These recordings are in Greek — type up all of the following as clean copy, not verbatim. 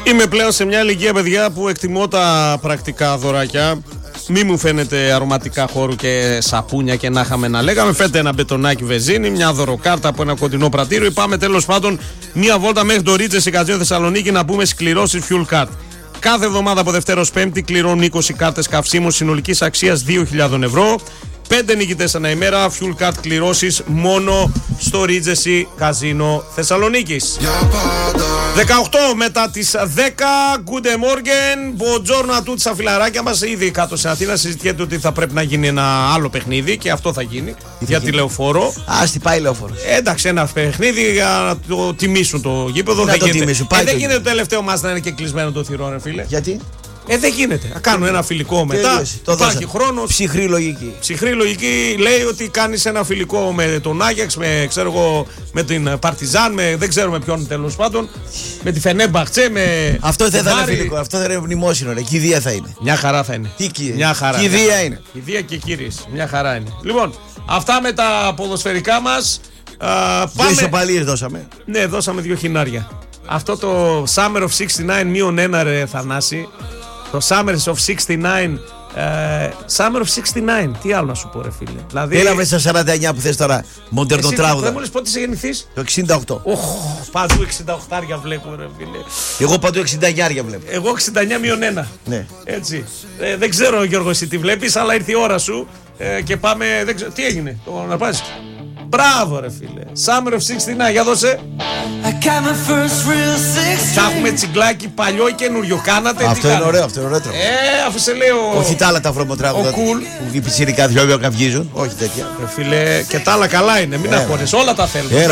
Είμαι πλέον σε μια ηλικία, παιδιά, που εκτιμώ τα πρακτικά δωράκια. Μη μου φαίνεται αρωματικά χώρου και σαπούνια και να είχαμε να λέγαμε. Φέτε ένα μπετονάκι βενζίνη, μια δωροκάρτα από ένα κοντινό πρατήριο. Πάμε τέλος πάντων μια βόλτα μέχρι το Ρίτζες Καζίνο Θεσσαλονίκη να πούμε σκληρώσεις Fuel Card. Κάθε εβδομάδα από Δευτέρα ως Πέμπτη κληρώνουν 20 κάρτες καυσίμων συνολικής αξίας 2.000 ευρώ. 5 νικητές ανά ημέρα, Fuel Card κληρώσεις μόνο στο Regency Καζίνο Θεσσαλονίκης. 18 μετά τις 10, Good morning, buongiorno a tutti στα φιλαράκια μας. Ήδη κάτω στην Αθήνα συζητιέται ότι θα πρέπει να γίνει ένα άλλο παιχνίδι και αυτό θα γίνει για τη Λεωφόρο. Άστι πάει Λεωφόρο. Εντάξει, ένα παιχνίδι για να το τιμήσουν το γήπεδο. Δεν γίνεται το τελευταίο μας να είναι και κλεισμένο το θυρό, ρε φίλε. Γιατί? Δεν γίνεται. Να κάνουν ένα φιλικό μετά. Υπάρχει χρόνος. Ψυχρή λογική. Ψυχρή λογική λέει ότι κάνεις ένα φιλικό με τον Άγιαξ, με την Παρτιζάν, δεν ξέρω με ποιον τέλος πάντων. Με τη Φενέμπαχτσε, με. Αυτό δεν θα είναι φιλικό. Αυτό θα είναι μνημόσυνο. Κηδεία θα είναι. Μια χαρά θα είναι. Τι μια χαρά. Κηδεία είναι. Κηδεία και κύριες. Μια χαρά είναι. Λοιπόν, αυτά με τα ποδοσφαιρικά μας. Δύο ισοπαλίες δώσαμε. Ναι, δώσαμε 2 χινάρια. Αυτό το Summer of 69 -1, ρε Θανάση. Το Summers of 69, Summer of 69, τι άλλο να σου πω, ρε φίλε. Δηλαδή, έλα μέσα στα 49 που θες τώρα, μοντέρνο τράγουδα. Δεν μου λες πότε είσαι γεννηθείς? Το 68. Παντού 68 βλέπω, ρε φίλε. Εγώ παντού 69 βλέπω. Εγώ 69 -1. Ναι. Έτσι. Δεν ξέρω, Γιώργο, εσύ τι βλέπεις, αλλά ήρθε η ώρα σου και πάμε. Δεν ξέρω, τι έγινε, να πας. Μπράβο, ρε φίλε. Summer of 69, για δώσε. Θα έχουμε τσιγκλάκι παλιό ή καινούριο. Κάνατε. Αυτό είναι ωραίο, αυτό είναι ωραίο. Αφού σε λέω. Όχι τα άλλα τα βρωμοτράγουδα. Που οι πιτσιρικά δυο καυγίζουν. Όχι τέτοια. Ρε φίλε, και τα άλλα καλά είναι. Μην αγχώνεσαι, όλα τα θέλουμε.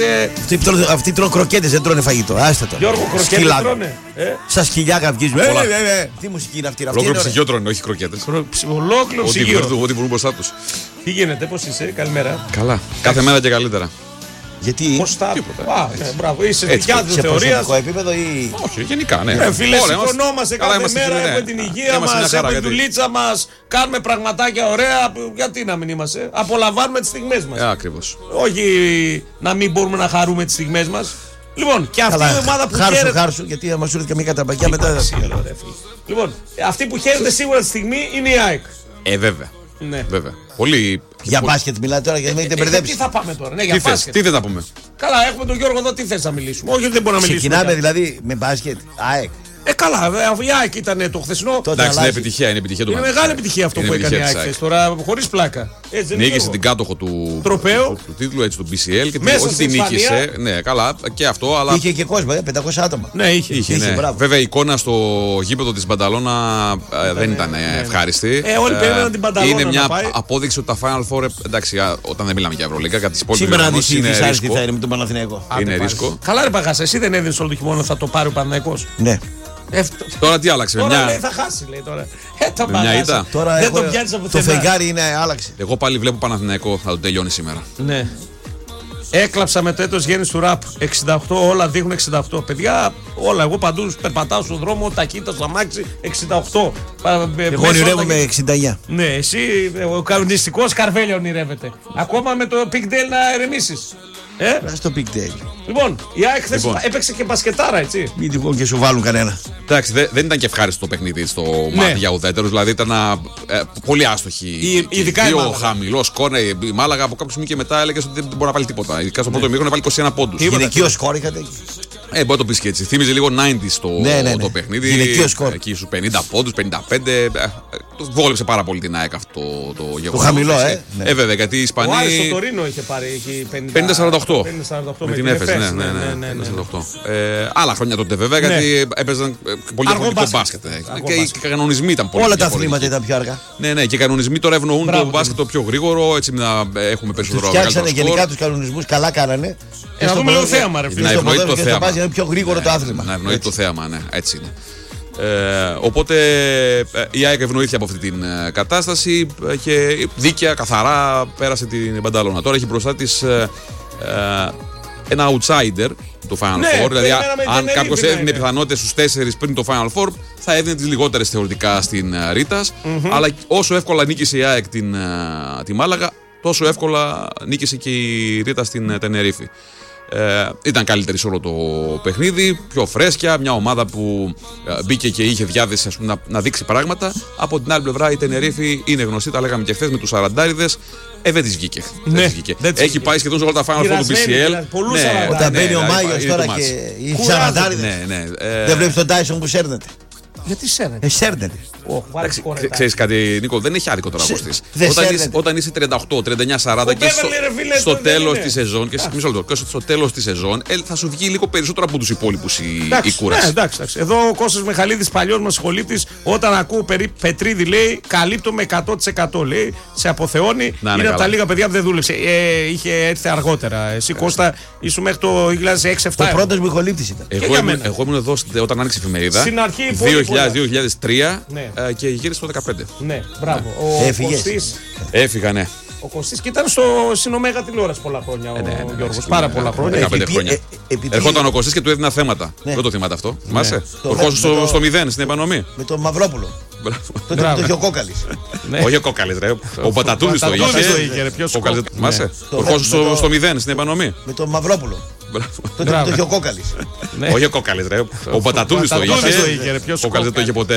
Αυτοί τρώνε κροκέτες, δεν τρώνε φαγητό. Άστα το. Γιώργο, κροκέτες τρώνε. Σαν σκυλιά καυγίζουν. Τι μουσική είναι αυτή? Ολόκληρο ψυγείο τρώνε, όχι κροκέτες. Ολόκληρο ψυγείο. Ό,τι βρουν μπροστά τους. Τι γίνεται, πώς είσαι, καλημέρα. Καλά. Κάθε μέρα και καλύτερα. Γιατί? Πώς τα. Μπράβο, είσαι δικιά του θεωρία. Σε επίπεδο ή. Όχι, γενικά, ναι. Φίλε, σηκωνόμαστε κάθε μέρα, έχουμε την υγεία μας, έχουμε τη δουλίτσα μας, κάνουμε πραγματάκια ωραία. Γιατί να μην είμαστε? Απολαμβάνουμε τις στιγμές μας. Ακριβώς. Όχι να μην μπορούμε να χαρούμε τις στιγμές μας. Λοιπόν, και αυτή η ομάδα που χαίρεται. Χάρσου, γιατί άμα σου έρθει καμία καταπακιά μετά. Λοιπόν, αυτή που χαίρεται σίγουρα τη στιγμή είναι η ΑΕΚ. Βέβαια. Ναι. Βέβαια. Πολύ. Για μπάσκετ μιλάτε τώρα, γιατί με έχετε μπερδέψει. Τι θα πάμε τώρα, ναι, για μπάσκετ. Τι θες να πούμε? Καλά, έχουμε τον Γιώργο εδώ, τι θες να μιλήσουμε? Όχι, δεν μπορούμε να μιλήσουμε. Ξεκινάμε δηλαδή με μπάσκετ. ΑΕΚ. Καλά, η ΑΕΚ ήταν το χθεσινό. Εντάξει, είναι επιτυχία, είναι επιτυχία του Είναι μεγάλη επιτυχία αυτό που έκανε η ΑΕΚ τώρα, χωρίς πλάκα. Νίκησε την κάτοχο του τίτλου, έτσι, του BCL. Και όχι την νίκησε. Ναι, καλά, και αυτό. Αλλά... Είχε και κόσμο, 500 άτομα. Ναι, είχε. Ναι. Βέβαια η εικόνα στο γήπεδο της Μπανταλώνα δεν ήταν ευχάριστη. Όλοι περίμεναν την Μπανταλώνα. Είναι μια απόδειξη ότι τα Final Four, εντάξει, όταν δεν μιλάμε για Ευρωλίγκα, κάτι υπόλοιπε. Σήμερα δυσάρεστη θα είναι με τον Παναθηναϊκό. Είναι ρίσκο. Καλά, ρε Παγάσα, εσύ δεν έδινε όλο το χειμώνα θα το πάρει ο Παναθηναϊκός? Ναι. Τώρα τι άλλαξε? Τώρα λέει θα χάσει, λέει τώρα. Μια ήττα. Δεν το πιάνεις από το φεγγάρι είναι άλλαξε. Εγώ πάλι βλέπω Παναθηναϊκό, θα το τελειώνει σήμερα. Ναι. Έκλαψα με το έτος γέννης του ραπ. 68, όλα δείχνουν 68. Παιδιά, όλα. Εγώ παντού περπατάω στον δρόμο, ταχύτητα στο αμάξι 68. Εγώ ονειρεύομαι 69. Ναι, εσύ ο κανονιστικός Καρβέλια ονειρεύεται. Ακόμα με το Big Dale να ερεμήσεις. Στο Big Dale. Λοιπόν, η ΑΕΚ χθες έπαιξε και μπασκετάρα, έτσι. Μην τυχόν και σου βάλουν κανένα. Εντάξει, δεν ήταν και ευχάριστο το παιχνίδι στο μάτι για ουδέτερους. Δηλαδή ήταν πολύ άστοχη. Ειδικά πιο χαμηλό σκόρ. Η Μάλαγα από κάποιο σημείο και μετά έλεγε ότι δεν μπορεί να βάλει τίποτα. Ειδικά στο πρώτο ημίχρονο βάλει 21 πόντους. Γυναικείο σκόρ είχατε εκεί? Μπορεί να το πει και έτσι. Θύμιζε λίγο 90s το παιχνίδι. Γυναικείο σκόρ. Εκεί στου 50 πόντους, 55. Βόλεψε πάρα πολύ την ΑΕΚ αυτό το γεγονός. Το χαμηλό, βέβαια, γιατί οι Ισπανοί. Ο Άρης στο Τωρίνο είχε πάρει 50-48. Με την Έφες, ναι. Άλλα χρόνια τότε βέβαια, γιατί έπαιζαν πολύ διαφορετικό μπάσκετ. Και οι κανονισμοί ήταν πολύ διαφορετικοί. Όλα τα αθλήματα ήταν πιο αργά. Ναι, και οι κανονισμοί τώρα ευνοούν το μπάσκετ το πιο γρήγορο, έτσι να έχουμε περισσότερο αγώνα. Φτιάξανε γενικά τους κανονισμούς, καλά κάνανε. Να δούμε λίγο θέαμα, ρε φίλε. Να ευνοεί το θέαμα. Να είναι πιο γρήγορο το άθλημα. Να ευνοεί το θέαμα, ναι, έτσι είναι. Οπότε η ΑΕΚ ευνοήθηκε από αυτή την κατάσταση και δίκαια, καθαρά πέρασε την Μπανταλώνα. Τώρα έχει μπροστά της ένα outsider το Final Four. Δηλαδή, αν κάποιος έδινε πιθανότητες στους 4 πριν το Final Four, θα έδινε τις λιγότερες θεωρητικά στην Ρίτας. Αλλά όσο εύκολα νίκησε η ΑΕΚ τη Μάλαγα, τόσο εύκολα νίκησε και η Ρίτα στην Τενερίφη. Ήταν καλύτερη σε όλο το παιχνίδι, πιο φρέσκια, μια ομάδα που μπήκε και είχε διάθεση, ας πούμε, να δείξει πράγματα. Από την άλλη πλευρά η Τενερίφη είναι γνωστή, τα λέγαμε και χθες με τους Αραντάριδες. Δεν της βγήκε. Έχει πάει σχεδόν σε όλα τα Final Four του BCL. Όταν μπαίνει ο Μάγιος τώρα και οι Αραντάριδες. Δεν βλέπεις τον Τάισον που σέρνεται. Γιατί σέρνεται. Σέρνεται. Ξέρεις κάτι, Νίκο, δεν έχει άδικο τώρα Κωστής. Όταν είσαι 38, 39, 40 και στο τέλος της σεζόν, στο τέλος της σεζόν, θα σου βγει λίγο περισσότερο από τους υπόλοιπους η κούραση. Εντάξει. Εδώ ο Κώστας Μιχαλίδης, παλιός μας σχολήτης, όταν ακούω Πετρίδη, λέει, καλύπτω με 100%. Λέει, σε αποθεώνει. Είναι από τα λίγα παιδιά που δεν δούλεψε. Είχε έρθει αργότερα. Εσύ, Κώστα, ήσουν μέχρι το 2006-2007. Ο πρώτος Μιχολήπτης ήταν. Εγώ ήμουν εδώ όταν άνοιξε η εφημερίδα. Στην αρχή 2000-2003 και γύρισε το 2015. Ναι, μπράβο. Έφυγα, ναι. Ο Κωστής και ήταν στην Ωμέγα τηλεόραση πολλά χρόνια. Ο Γιώργος. Πάρα πολλά χρόνια. 15 χρόνια. Ερχόταν ο Κωστής και του έδινα θέματα. Δεν το θυμάται αυτό. Θυμάσαι. Ερχόταν στο 0 στην επανομή. Με τον Μαυρόπουλο. Τότε το είχε ο Κόκαλης. Όχι ο Κόκαλης, ρε. Ο Πατατούδης το είχε. Θυμάσαι. Ερχόταν στο 0 στην επανομή. Με τον Μαυρόπουλο. Τότε το είχε ο Κόκαλης. Όχι ο Κόκαλης, ρε. Ο Πατατούδης το είχε. Ο Κόκαλης δεν το είχε ποτέ.